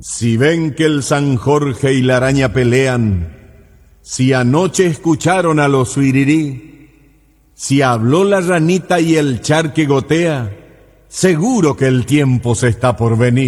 Si ven que el San Jorge y la araña pelean, si anoche escucharon a los suirirí, si habló la ranita y el charque gotea, seguro que el tiempo se está por venir.